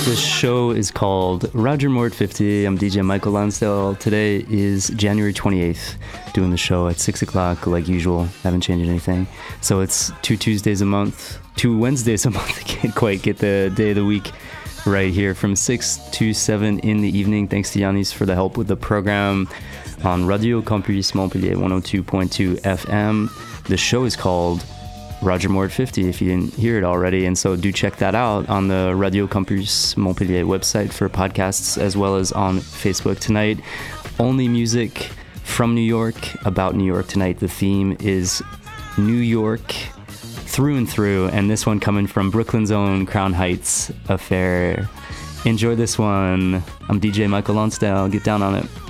This show is called Roger Moore at 50. I'm DJ Michael Lonsdale. Today is January 28th, doing the show at 6 o'clock like usual. Haven't changed anything. So it's 2 Tuesdays a month, 2 Wednesdays a month. I can't quite get the day of the week right here from 6 to 7 in the evening. Thanks to Yanis for the help with the program on Radio Campus Montpellier 102.2 FM. The show is called Roger Moore at 50 if you didn't hear it already, and so do check that out on the Radio Campus Montpellier website for podcasts as well as on Facebook. Tonight, only music from New York, about New York. Tonight the theme is New York through and through, and this one coming from Brooklyn's own Crown Heights Affair. Enjoy this one. I'm DJ Michael Lonsdale. Get down on it.